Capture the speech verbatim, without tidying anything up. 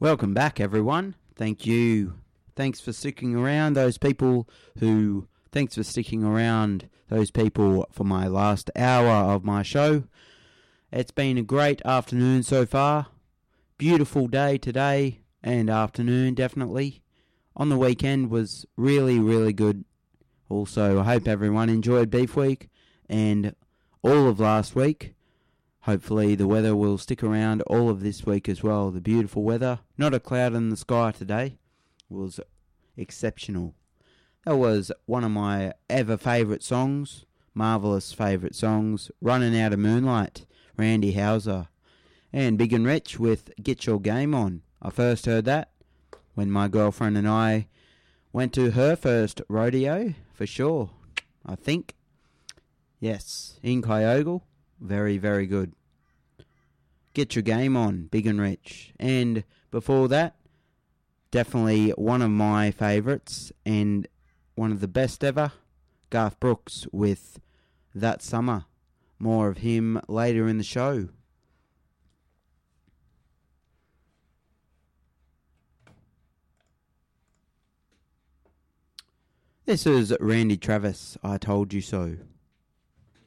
Welcome back, everyone. Thank you. Thanks for sticking around. Those people who... Thanks for sticking around, those people, for my last hour of my show. It's been a great afternoon so far. Beautiful day today and afternoon, definitely. On the weekend was really, really good. Also, I hope everyone enjoyed Beef Week and all of last week. Hopefully the weather will stick around all of this week as well. The beautiful weather. Not a cloud in the sky today. It was exceptional. That was one of my ever favourite songs. Marvellous favourite songs. Running Out of Moonlight. Randy Houser. And Big and Rich with Get Your Game On. I first heard that when my girlfriend and I went to her first rodeo, for sure. I think. Yes, in Kyogle. Very, very good. Get Your Game On, Big and Rich. And before that, definitely one of my favourites and one of the best ever, Garth Brooks with That Summer. More of him later in the show. This is Randy Travis, I Told You So.